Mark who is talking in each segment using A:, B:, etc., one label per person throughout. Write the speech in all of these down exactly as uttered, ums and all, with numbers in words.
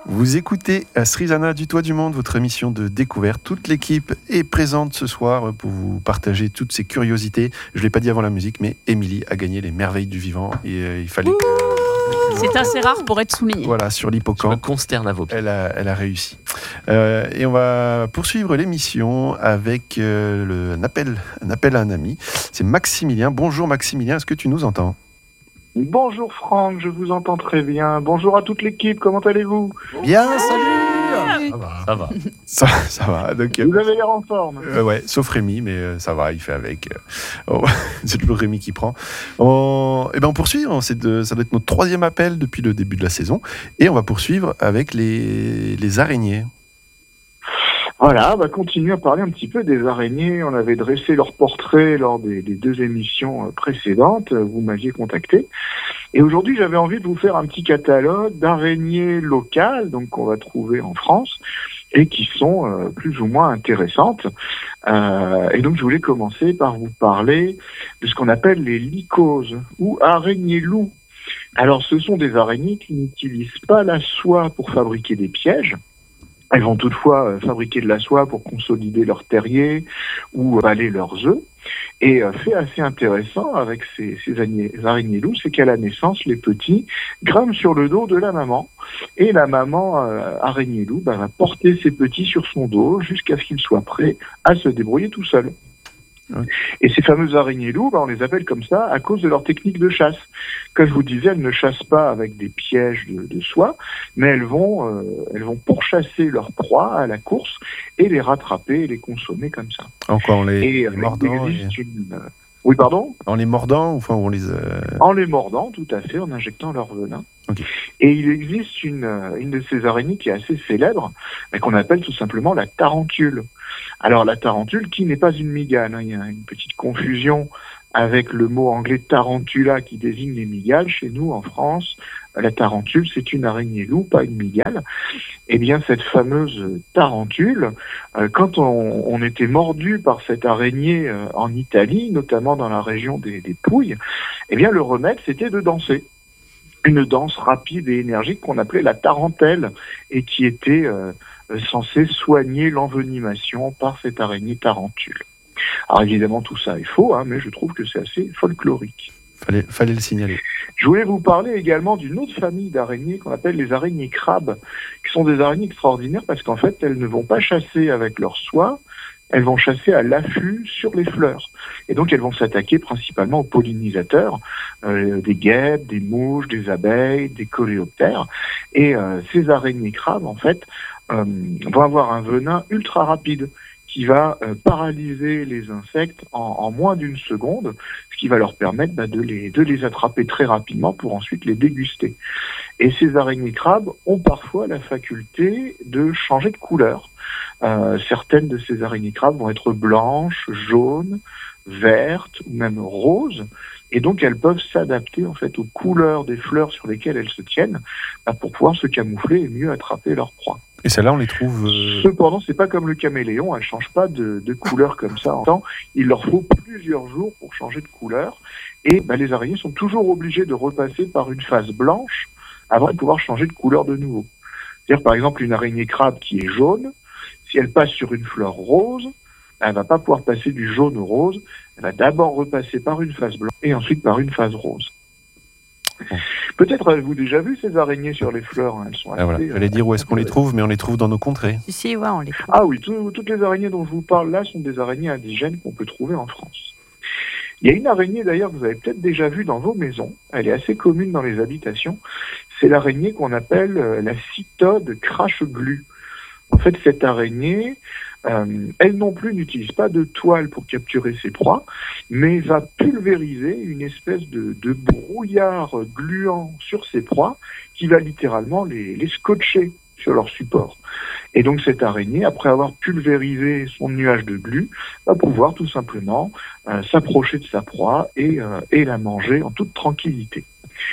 A: Vous écoutez Srizana du Toit du Monde, votre émission de découverte. Toute l'équipe est présente ce soir pour vous partager toutes ces curiosités. Je ne l'ai pas dit avant la musique, mais Émilie a gagné les merveilles du vivant. Et euh, il fallait que...
B: C'est assez rare pour être souligné.
A: Voilà, sur l'hippocampe.
C: Je me consterne à vos pieds.
A: Elle a, elle a réussi. Euh, et on va poursuivre l'émission avec euh, le, un, appel, un appel à un ami. C'est Maximilien. Bonjour Maximilien, est-ce que tu nous entends ?
D: Bonjour Franck, je vous entends très bien. Bonjour à toute l'équipe, comment allez-vous ?
A: Bien, salut.
C: Ça va. Ça va.
A: Ça, ça va. Donc,
D: Vous avez l'air en forme.
A: Euh, ouais, sauf Rémi, mais euh, ça va, il fait avec. Euh, oh, c'est toujours Rémi qui prend. On, eh ben on poursuit, hein, c'est de, ça doit être notre troisième appel depuis le début de la saison. Et on va poursuivre avec les, les araignées.
D: Voilà, on va continuer à parler un petit peu des araignées. On avait dressé leur portrait lors des, des deux émissions précédentes. Vous m'aviez contacté. Et aujourd'hui, j'avais envie de vous faire un petit catalogue d'araignées locales, donc qu'on va trouver en France, et qui sont euh, plus ou moins intéressantes. Euh, et donc, je voulais commencer par vous parler de ce qu'on appelle les lycoses, ou araignées-loups. Alors, ce sont des araignées qui n'utilisent pas la soie pour fabriquer des pièges. Elles vont toutefois euh, fabriquer de la soie pour consolider leur terrier ou baler leurs œufs. Et euh, fait assez intéressant avec ces, ces araignées-loups, c'est qu'à la naissance, les petits grimpent sur le dos de la maman. Et la maman euh, araignée-loup bah, va porter ses petits sur son dos jusqu'à ce qu'ils soient prêts à se débrouiller tout seuls. Oui. Et ces fameuses araignées-loups, bah, on les appelle comme ça à cause de leur technique de chasse. Comme je vous disais, elles ne chassent pas avec des pièges de, de soie, mais elles vont, euh, elles vont pourchasser leur proie à la course et les rattraper et les consommer comme ça.
A: Encore en les,
D: et,
A: les mordant.
D: Et... Une... Oui, pardon ?
A: En les mordant, enfin, on les. Euh...
D: En les mordant, tout à fait, en injectant leur venin. Okay. Et il existe une, une de ces araignées qui est assez célèbre, mais qu'on appelle tout simplement la tarentule. Alors la tarentule, qui n'est pas une mygale, hein, il y a une petite confusion avec le mot anglais tarantula qui désigne les mygales. Chez nous, en France, la tarentule, c'est une araignée-loup, pas une mygale. Eh bien, cette fameuse tarentule, euh, quand on, on était mordu par cette araignée euh, en Italie, notamment dans la région des, des Pouilles, eh bien, le remède, c'était de danser. Une danse rapide et énergique qu'on appelait la tarentelle et qui était euh, censée soigner l'envenimation par cette araignée tarentule. Alors évidemment, tout ça est faux, hein, mais je trouve que c'est assez folklorique.
A: Fallait, fallait le signaler.
D: Je voulais vous parler également d'une autre famille d'araignées qu'on appelle les araignées crabes, qui sont des araignées extraordinaires parce qu'en fait, elles ne vont pas chasser avec leur soie, elles vont chasser à l'affût sur les fleurs. Et donc, elles vont s'attaquer principalement aux pollinisateurs, euh, des guêpes, des mouches, des abeilles, des coléoptères. Et euh, ces araignées crabes, en fait, euh, vont avoir un venin ultra rapide qui va euh, paralyser les insectes en, en moins d'une seconde, ce qui va leur permettre bah, de, les, de les attraper très rapidement pour ensuite les déguster. Et ces araignées crabes ont parfois la faculté de changer de couleur. Euh, certaines de ces araignées crabes vont être blanches, jaunes, vertes ou même roses. Et donc, elles peuvent s'adapter en fait aux couleurs des fleurs sur lesquelles elles se tiennent bah, pour pouvoir se camoufler et mieux attraper leur proie.
A: Et celles-là, on les trouve... Euh...
D: Cependant, c'est pas comme le caméléon, elles changent pas de, de couleur comme ça en temps. Il leur faut plusieurs jours pour changer de couleur. Et bah, les araignées sont toujours obligées de repasser par une phase blanche avant de pouvoir changer de couleur de nouveau. C'est-à-dire, par exemple, une araignée crabe qui est jaune, si elle passe sur une fleur rose, elle va pas pouvoir passer du jaune au rose. Elle va d'abord repasser par une phase blanche et ensuite par une phase rose. Peut-être avez-vous déjà vu ces araignées sur les fleurs, hein, elles sont assez...
A: Ah, voilà. J'allais dire où est-ce qu'on les trouve, mais on les trouve dans nos contrées.
B: Si, si, ouais, on les trouve.
D: Ah oui, tout, toutes les araignées dont je vous parle là sont des araignées indigènes qu'on peut trouver en France. Il y a une araignée d'ailleurs que vous avez peut-être déjà vue dans vos maisons, elle est assez commune dans les habitations, c'est l'araignée qu'on appelle euh, la cytode crache-glu. En fait, cette araignée, euh, elle non plus n'utilise pas de toile pour capturer ses proies, mais va pulvériser une espèce de, de brouillard gluant sur ses proies qui va littéralement les, les scotcher sur leur support. Et donc cette araignée, après avoir pulvérisé son nuage de glu, va pouvoir tout simplement euh, s'approcher de sa proie et, euh, et la manger en toute tranquillité.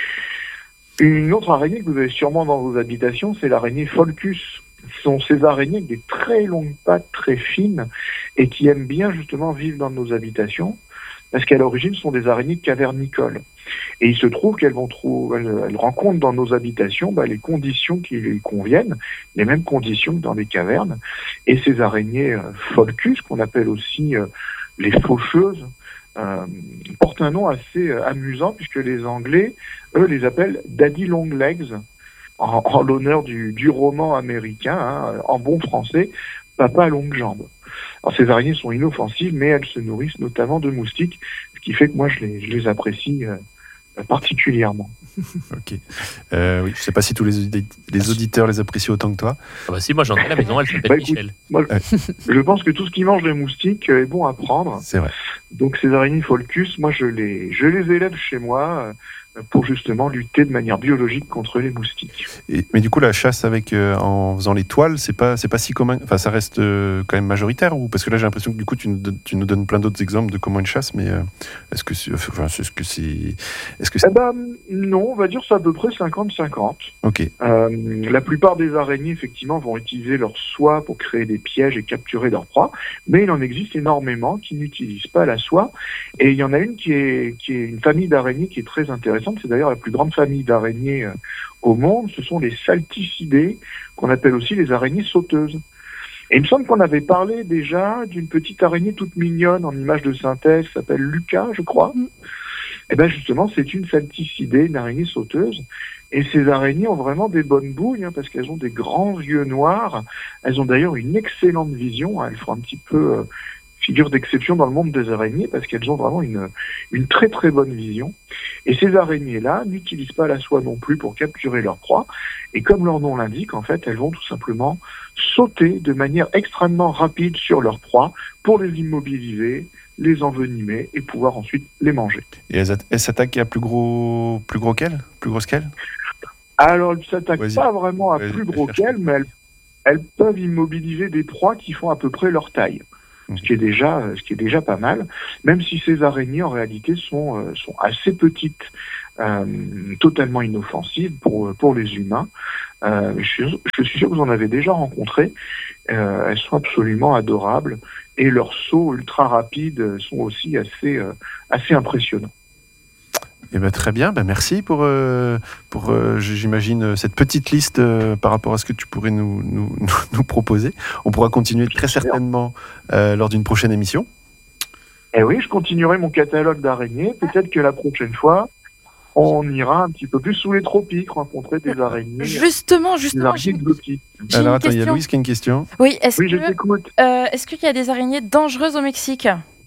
D: Une autre araignée que vous avez sûrement dans vos habitations, c'est l'araignée Pholcus. Ce sont ces araignées avec des très longues pattes très fines et qui aiment bien justement vivre dans nos habitations parce qu'à l'origine, ce sont des araignées cavernicoles. Et il se trouve qu'elles vont trouver, elles, elles rencontrent dans nos habitations bah, les conditions qui lui conviennent, les mêmes conditions que dans les cavernes. Et ces araignées euh, Pholcus, qu'on appelle aussi euh, les faucheuses, euh, portent un nom assez euh, amusant, puisque les Anglais, eux, les appellent Daddy Long Legs, en, en l'honneur du, du roman américain, hein, en bon français, Papa à longues jambes. Alors ces araignées sont inoffensives, mais elles se nourrissent notamment de moustiques, ce qui fait que moi je les, je les apprécie euh, particulièrement.
A: Ok. Euh, oui, je ne sais pas si tous les, audi- les auditeurs les apprécient autant que toi.
C: Ah bah si, moi j'en ai à la maison, elle s'appelle
D: Bah, écoute,
C: Michel.
D: Moi,
A: Ouais.
D: je pense que tout ce qui mange les moustiques euh, est bon à prendre.
A: C'est vrai.
D: Donc ces araignées Pholcus, moi je les, je les élève chez moi euh, pour justement lutter de manière biologique contre les moustiques.
A: Et, mais du coup, la chasse avec euh, en faisant les toiles, c'est pas c'est pas si commun. Enfin, ça reste euh, quand même majoritaire, ou parce que là, j'ai l'impression que du coup, tu nous, donnes- tu nous donnes plein d'autres exemples de comment une chasse, mais euh, est-ce que c'est, enfin, est-ce que c'est, est-ce que c'est,
D: Eh ben non, on va dire c'est à peu près cinquante cinquante.
A: ok.
D: Euh, la plupart des araignées, effectivement, vont utiliser leur soie pour créer des pièges et capturer leur proie, mais il en existe énormément qui n'utilisent pas la soie. Et il y en a une qui est, qui est une famille d'araignées qui est très intéressante. C'est d'ailleurs la plus grande famille d'araignées euh, au monde. Ce sont les salticidés, qu'on appelle aussi les araignées sauteuses. Et il me semble qu'on avait parlé déjà d'une petite araignée toute mignonne en image de synthèse qui s'appelle Lucas, je crois.
B: Mm.
D: Et bien justement, c'est une salticidée, une araignée sauteuse. Et ces araignées ont vraiment des bonnes bouilles, hein, parce qu'elles ont des grands yeux noirs. Elles ont d'ailleurs une excellente vision, hein. Elles font un petit peu euh, figure d'exception dans le monde des araignées, parce qu'elles ont vraiment une, une très très bonne vision. Et ces araignées-là n'utilisent pas la soie non plus pour capturer leur proie. Et comme leur nom l'indique, en fait, elles vont tout simplement sauter de manière extrêmement rapide sur leur proie pour les immobiliser, les envenimer et pouvoir ensuite les manger.
A: Et elles, at- elles s'attaquent à plus gros, plus gros qu'elles, plus grosse qu'elles.
D: Alors, elles ne s'attaquent
A: Vas-y.
D: pas vraiment à
A: Vas-y,
D: plus
A: je
D: gros
A: cherche.
D: qu'elles, mais elles, elles peuvent immobiliser des proies qui font à peu près leur taille.
A: Mhm.
D: Ce qui est déjà, ce qui est déjà pas mal, même si ces araignées en réalité sont, euh, sont assez petites, euh, totalement inoffensives pour, pour les humains. Euh, je, suis, je suis sûr que vous en avez déjà rencontré. Euh, elles sont absolument adorables et leurs sauts ultra rapides sont aussi assez, euh, assez impressionnants.
A: Eh ben, très bien, ben, merci pour, euh, pour euh, j'imagine, cette petite liste euh, par rapport à ce que tu pourrais nous, nous, nous proposer. On pourra continuer très certainement euh, lors d'une prochaine émission.
D: Et oui, je continuerai mon catalogue d'araignées. Peut-être que la prochaine fois, on ira un petit peu plus sous les tropiques, rencontrer des araignées,
B: Justement,
D: des
B: justement, j'ai
D: araignées exotiques.
B: j'ai
A: Alors
B: une
A: attends, il y a
B: question.
A: Louise qui a une question.
B: Oui, est-ce
D: Oui, je
B: que
D: t'écoute.
B: euh, est-ce qu'il y a des araignées dangereuses au Mexique?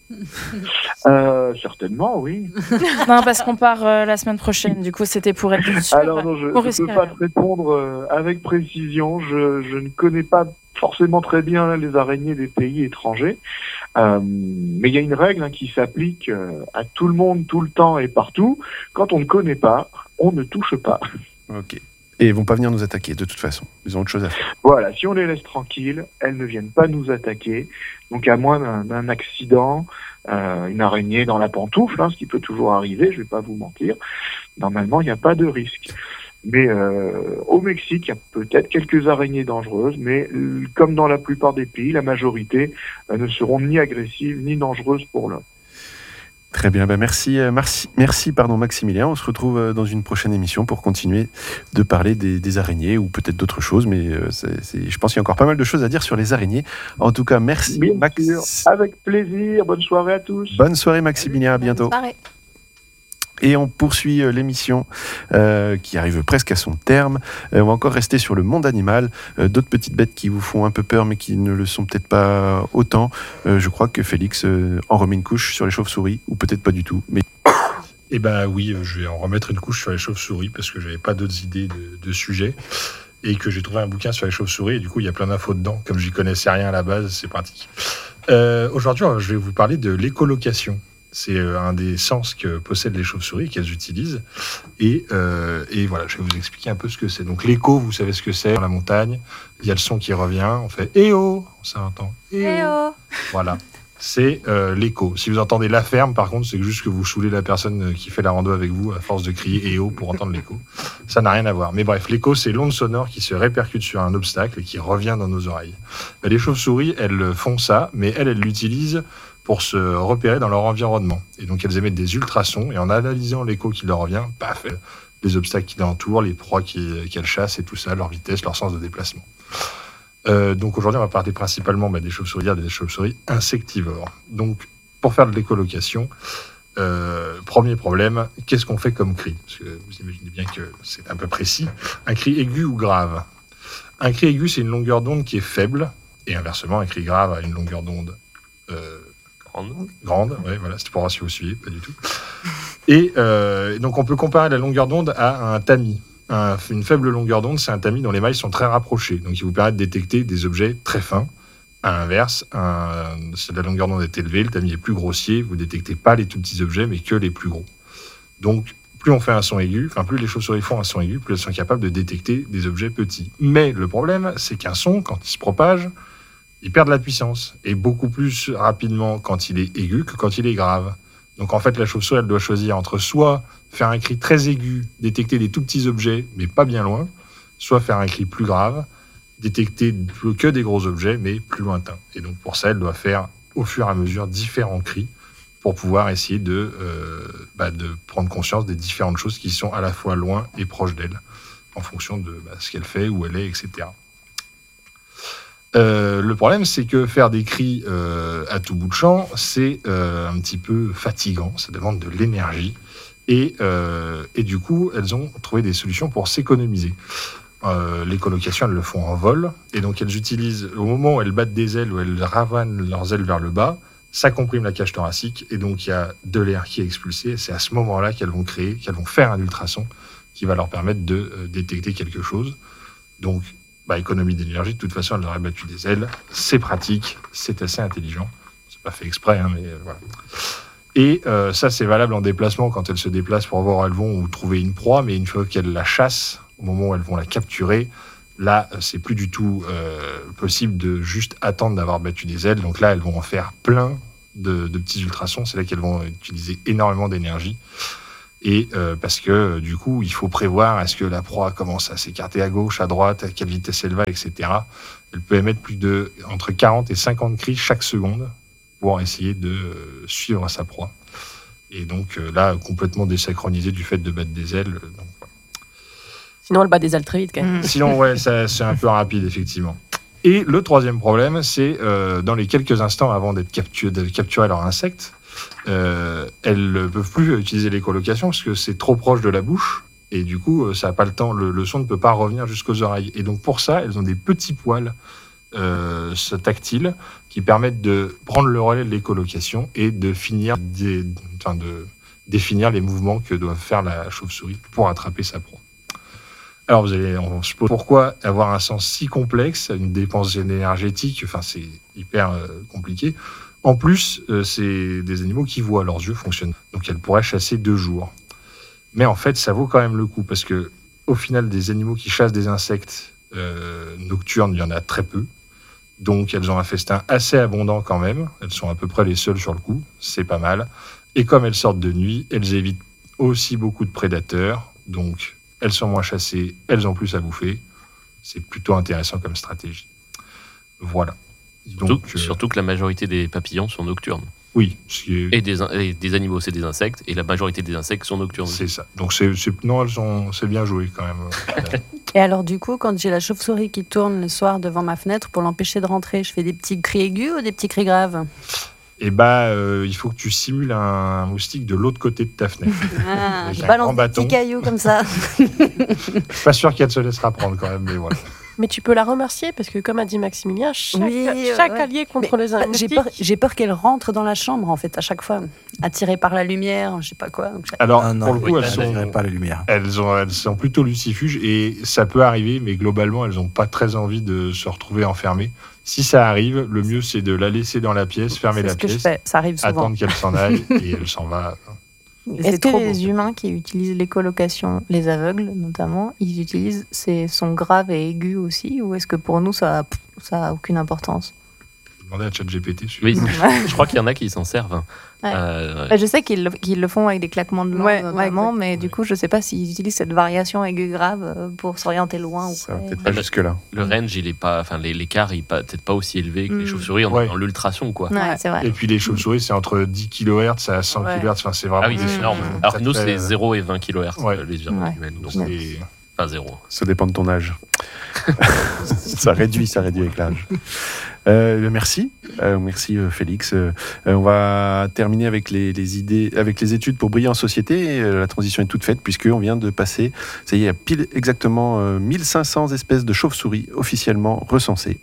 D: Euh, certainement, oui.
B: Non, parce qu'on part euh, la semaine prochaine. Du coup, c'était pour être sûr.
D: Alors non, je
B: on
D: ne
B: risque
D: peux pas
B: rien.
D: te répondre euh, avec précision. Je, je ne connais pas forcément très bien les araignées des pays étrangers. Euh, mais il y a une règle hein, qui s'applique euh, à tout le monde, tout le temps et partout. Quand on ne connaît pas, on ne touche pas.
A: Ok. Et ils vont pas venir nous attaquer de toute façon. Ils ont autre chose à faire.
D: Voilà, si on les laisse tranquilles, elles ne viennent pas nous attaquer. Donc à moins d'un, d'un accident, euh, une araignée dans la pantoufle, hein, ce qui peut toujours arriver, je vais pas vous mentir, normalement il n'y a pas de risque. Mais euh, au Mexique, il y a peut-être quelques araignées dangereuses, mais euh, comme dans la plupart des pays, la majorité euh, ne seront ni agressives ni dangereuses pour l'homme.
A: Très bien, ben merci, euh, merci, merci pardon, Maximilien. On se retrouve euh, dans une prochaine émission pour continuer de parler des, des araignées ou peut-être d'autres choses, mais euh, c'est, c'est, je pense qu'il y a encore pas mal de choses à dire sur les araignées. En tout cas, merci
D: Bien
A: Max.
D: sûr, avec plaisir, bonne soirée à tous.
A: Bonne soirée Maximilien, à bientôt.
B: Bonne soirée.
A: Et on poursuit euh, l'émission euh, qui arrive presque à son terme. Euh, on va encore rester sur le monde animal. Euh, d'autres petites bêtes qui vous font un peu peur mais qui ne le sont peut-être pas autant. Euh, je crois que Félix euh, en remet une couche sur les chauves-souris, ou peut-être pas du tout. Mais
E: Eh ben oui, euh, je vais en remettre une couche sur les chauves-souris parce que j'avais pas d'autres idées de, de sujet et que j'ai trouvé un bouquin sur les chauves-souris et du coup il y a plein d'infos dedans. Comme j'y connaissais rien à la base, c'est pratique. Euh, aujourd'hui, je vais vous parler de l'écolocation. C'est euh, un des sens que possèdent les chauves-souris et qu'elles utilisent. Et, euh, et voilà, je vais vous expliquer un peu ce que c'est. Donc l'écho, vous savez ce que c'est dans la montagne. Il y a le son qui revient. On fait « Eh oh !» Ça entend « Eh
B: Eh
E: oh !»
B: oh.
E: Voilà. C'est euh, l'écho. Si vous entendez la ferme, par contre, c'est juste que vous choulez la personne qui fait la rando avec vous à force de crier « Eh oh !» pour entendre l'écho. Ça n'a rien à voir. Mais bref, l'écho, c'est l'onde sonore qui se répercute sur un obstacle et qui revient dans nos oreilles. Ben, les chauves-souris, elles font ça, mais elles, elles l'utilisent pour se repérer dans leur environnement. Et donc, elles émettent des ultrasons, et en analysant l'écho qui leur revient, paf, les obstacles qui l'entourent, les proies qui, qu'elles chassent, et tout ça, leur vitesse, leur sens de déplacement. Euh, donc, aujourd'hui, on va parler principalement bah, des chauves-souris, des chauves-souris insectivores. Donc, pour faire de l'écolocation, euh, premier problème, qu'est-ce qu'on fait comme cri? Parce que vous imaginez bien que c'est un peu précis. Un cri aigu ou grave? Un cri aigu, c'est une longueur d'onde qui est faible, et inversement, un cri grave a une longueur d'onde euh,
C: Grande.
E: grande. Ouais, voilà, c'était pour voir si vous suivez, pas du tout. Et euh, donc, on peut comparer la longueur d'onde à un tamis. Un, une faible longueur d'onde, c'est un tamis dont les mailles sont très rapprochées, donc il vous permet de détecter des objets très fins. À l'inverse, un, si la longueur d'onde est élevée, le tamis est plus grossier, vous ne détectez pas les tout petits objets, mais que les plus gros. Donc, plus on fait un son aigu, enfin plus les chauves-souris font un son aigu, plus elles sont capables de détecter des objets petits. Mais le problème, c'est qu'un son, quand il se propage, il perd de la puissance, et beaucoup plus rapidement quand il est aigu que quand il est grave. Donc en fait, la chauve-souris, elle doit choisir entre soit faire un cri très aigu, détecter des tout petits objets, mais pas bien loin, soit faire un cri plus grave, détecter que des gros objets, mais plus lointains. Et donc pour ça, elle doit faire au fur et à mesure différents cris pour pouvoir essayer de, euh, bah, de prendre conscience des différentes choses qui sont à la fois loin et proches d'elle, en fonction de bah, ce qu'elle fait, où elle est, et cetera. Euh, le problème, c'est que faire des cris euh, à tout bout de champ, c'est euh, un petit peu fatigant, ça demande de l'énergie. Et, euh, et du coup, elles ont trouvé des solutions pour s'économiser. Euh, les colocations, elles le font en vol. Et donc, elles utilisent, au moment où elles battent des ailes, où elles ravanent leurs ailes vers le bas, ça comprime la cage thoracique. Et donc, il y a de l'air qui est expulsé. Et c'est à ce moment-là qu'elles vont créer, qu'elles vont faire un ultrason qui va leur permettre de euh, détecter quelque chose. Donc, bah, économie d'énergie, de toute façon, elles auraient battu des ailes. C'est pratique, c'est assez intelligent. C'est pas fait exprès, hein, mais euh, voilà. Et euh, ça, c'est valable en déplacement quand elles se déplacent pour voir où elles vont ou trouver une proie. Mais une fois qu'elles la chassent, au moment où elles vont la capturer, là, c'est plus du tout euh, possible de juste attendre d'avoir battu des ailes. Donc là, elles vont en faire plein de, de petits ultrasons. C'est là qu'elles vont utiliser énormément d'énergie. Et euh, parce que du coup, il faut prévoir, est-ce que la proie commence à s'écarter à gauche, à droite, à quelle vitesse elle va, et cetera. Elle peut émettre plus de entre quarante et cinquante cris chaque seconde pour essayer de euh, suivre sa proie. Et donc euh, là, complètement désynchronisé du fait de battre des ailes. Donc, voilà.
F: Sinon, elle bat des ailes très vite quand même.
E: Sinon, ouais, ça, c'est un peu rapide, effectivement. Et le troisième problème, c'est euh, dans les quelques instants avant d'être capturé, de capturer leur insecte, Euh, elles ne peuvent plus utiliser l'écolocation parce que c'est trop proche de la bouche et du coup ça n'a pas le temps, le, le son ne peut pas revenir jusqu'aux oreilles et donc pour ça elles ont des petits poils euh, tactiles qui permettent de prendre le relais de l'écolocation et de finir des, enfin de définir les mouvements que doit faire la chauve-souris pour attraper sa proie. Alors vous allez, on se pose pourquoi avoir un sens si complexe, une dépense énergétique, enfin c'est hyper euh, compliqué. En plus, euh, c'est des animaux qui voient, leurs yeux fonctionnent. Donc, elles pourraient chasser deux jours. Mais en fait, ça vaut quand même le coup parce que, au final, des animaux qui chassent des insectes euh, nocturnes, il y en a très peu. Donc, elles ont un festin assez abondant quand même. Elles sont à peu près les seules sur le coup. C'est pas mal. Et comme elles sortent de nuit, elles évitent aussi beaucoup de prédateurs. Donc, elles sont moins chassées, elles ont plus à bouffer. C'est plutôt intéressant comme stratégie. Voilà.
C: Surtout,
E: Donc, euh,
C: surtout que la majorité des papillons sont nocturnes.
E: Oui. C'est,
C: Et des, in- et des animaux, c'est des insectes. Et la majorité des insectes sont nocturnes.
E: c'est ça. Donc, c'est, c'est, non, elles sont, c'est bien joué quand même.
G: Et alors, du coup, quand j'ai la chauve-souris qui tourne le soir devant ma fenêtre pour l'empêcher de rentrer, je fais des petits cris aigus ou des petits cris graves?
E: Et bah, euh, il faut que tu simules un moustique de l'autre côté de ta fenêtre.
G: Ah,
E: Avec
G: je
E: un
G: balance
E: grand
G: des
E: bâton.
G: petits cailloux comme ça.
E: Je suis pas sûr qu'elle se laissera prendre quand même, mais voilà.
F: Mais tu peux la remercier parce que, comme a dit Maximilien, chaque,
G: Oui,
F: chaque
G: ouais.
F: allié contre
G: Mais,
F: les
G: bah, j'ai
F: moustiques.
G: peur, j'ai peur qu'elle rentre dans la chambre, en fait, à chaque fois, attirée par la lumière, je sais pas quoi. Donc,
E: Alors,
H: Ah non,
E: pour le coup,
C: oui,
E: elles
C: je
E: sont,
H: dirais pas la lumière.
E: elles, ont, elles sont plutôt lucifuges et ça peut arriver, mais globalement, elles n'ont pas très envie de se retrouver enfermées. Si ça arrive, le mieux, c'est de la laisser dans la pièce, fermer
G: c'est
E: la
G: ce que je
E: pièce,
G: fais, ça arrive souvent.
E: attendre qu'elle s'en aille et elle s'en va.
G: Et
I: Est-ce
G: c'est
I: que
G: trop
I: les
G: beau.
I: humains qui utilisent l'écolocation, les aveugles notamment, ils utilisent ces sons graves et aigus aussi, ou est-ce que pour nous ça ça a aucune importance?
E: Demandez à ChatGPT.
C: Oui, je crois qu'il y en a qui s'en servent.
I: Ouais.
C: Euh,
I: Bah, je sais qu'ils le, qu'ils le font avec des claquements de langue,
G: Ouais, ouais,
I: notamment,
G: exact.
I: mais du coup, je sais pas s'ils utilisent cette variation aiguë grave euh, pour s'orienter loin ou
A: Ça va
I: près.
A: peut-être pas jusque-là.
C: le range, il est pas, enfin, les- l'écart, il est pas- peut-être pas aussi élevé que les
I: Mm.
C: chauves-souris en,
E: Ouais.
C: en l'ultrason, quoi.
I: Ouais,
G: Ouais.
I: c'est vrai.
E: Et puis les chauves-souris, c'est entre dix kilohertz à cent
G: Ouais.
E: kilohertz. Enfin, c'est vraiment.
C: Ah oui, c'est
I: Mm.
C: énorme.
E: Euh,
C: Alors
E: ça
C: que nous,
E: fait,
C: c'est
E: euh,
C: zéro et vingt kilohertz,
E: Ouais.
C: euh, les virus
I: Ouais.
C: humaines. Donc,
E: donc,
I: Ouais.
E: c'est-
C: enfin, zéro.
A: Ça dépend de ton âge. ça réduit, ça réduit avec l'âge. Euh, merci, Euh, merci euh, Félix. Euh, on va terminer avec les, les idées, avec les études pour briller en société. Euh, la transition est toute faite puisque on vient de passer, ça y est, il y a pile exactement euh, mille cinq cents espèces de chauves-souris officiellement recensées.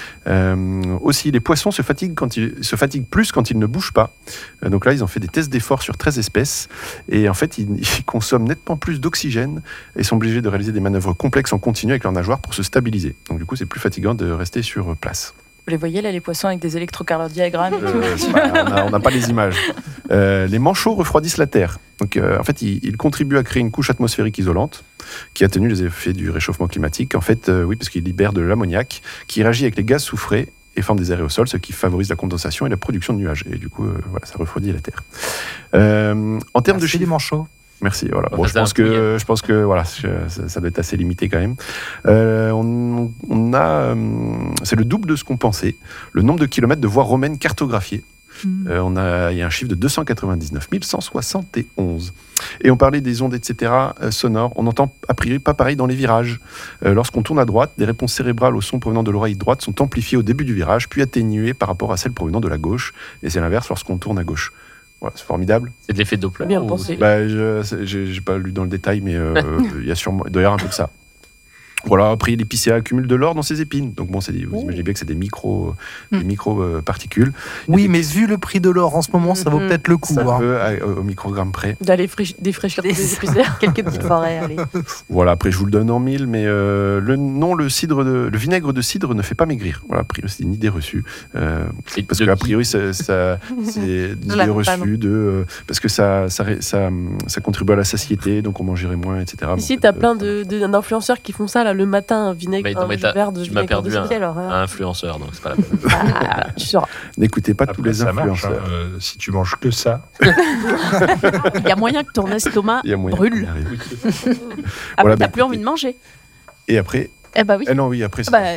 A: Euh, aussi, les poissons se fatiguent, quand ils, se fatiguent plus quand ils ne bougent pas. Euh, donc là, ils ont fait des tests d'effort sur treize espèces. Et en fait, ils, ils consomment nettement plus d'oxygène et sont obligés de réaliser des manœuvres complexes en continu avec leurs nageoires pour se stabiliser. Donc du coup, c'est plus fatigant de rester sur place.
B: Vous les voyez là, les poissons avec des électrocardiogrammes et tout.
A: Euh, bah, on a- on n'a pas les images. Euh, les manchots refroidissent la Terre. Donc, euh, en fait, ils, ils contribuent à créer une couche atmosphérique isolante qui atténue les effets du réchauffement climatique. En fait, euh, oui, parce qu'ils libèrent de l'ammoniac qui réagit avec les gaz soufrés et forme des aérosols, ce qui favorise la condensation et la production de nuages. Et du coup, euh, voilà, ça refroidit la Terre. Euh, en termes de
H: Merci les
A: chiffres,
H: manchots.
A: merci. Voilà.
C: On
A: Bon,
C: va
A: je
C: faire
A: pense
C: un prix,
A: que, je pense que voilà, je- ça, ça doit être assez limité quand même. Euh, on, on a, euh, c'est le double de ce qu'on pensait. Le nombre de kilomètres de voies romaines cartographiées. Euh, on a, il y a un chiffre de deux cent quatre-vingt-dix-neuf mille cent soixante et onze. Et on parlait des ondes, et cetera, euh, sonores. On entend a priori pas pareil dans les virages. Euh, lorsqu'on tourne à droite, des réponses cérébrales au son provenant de l'oreille droite sont amplifiées au début du virage, puis atténuées par rapport à celles provenant de la gauche. Et c'est l'inverse lorsqu'on tourne à gauche. Voilà, c'est formidable.
C: C'est de l'effet Doppler.
F: Bien
C: ou-
F: pensé.
A: Bah, je c'est- j'ai j'ai pas lu dans le détail, mais euh, il y a sûrement d'ailleurs un peu de ça. Voilà, après l'épicéa accumule de l'or dans ses épines. Donc bon, c'est des- vous imaginez bien que c'est des micro, des micro euh, particules.
H: Oui, mais vu le prix de l'or en ce moment, ça vaut
G: Mhm.
H: peut-être le coup.
A: Ça
H: hein.
A: peut, à- au microgramme près.
F: D'aller friche- défraîchir
G: Des-
F: des épicéas.
G: Quelques petites forêts, allez.
A: Voilà, après je vous le donne en mille, mais euh, le non, le cidre, de, le vinaigre de cidre ne fait pas maigrir. Voilà, a priori, c'est une idée reçue. Euh,
C: Et
A: parce
C: de
A: qu'a
C: qui
A: priori, ça, ça- c'est une
G: Je
A: idée
G: l'avais pas,
A: reçue de euh, parce que ça, ça, ré- ça, ça contribue à la satiété, donc on mangerait moins, et cetera.
F: Ici,
A: Bon,
F: t'as
A: euh,
F: plein de, de- d'influenceurs qui font ça là, le matin, un vinaigre,
C: Mais non,
F: un
C: mais t'as-
F: verre de
C: tu m'as
F: vinaigre de
C: perdu un-
F: cidre. Quelle horreur.
C: Un influenceur, donc c'est pas la peine.
F: Ah, tu sauras.
A: N'écoutez pas tous
E: Après,
A: les
E: ça marche.
A: influenceurs.
E: hein. Euh, si tu manges que ça,
G: Il y a moyen que ton estomac
A: Il y a moyen
G: brûle.
A: qu'on y arrive.
G: Après,
A: Voilà,
G: t'as
A: bah,
G: plus envie de manger.
A: Et après,
G: Eh bah oui.
A: ah non, oui, après, c'est-
G: Bah,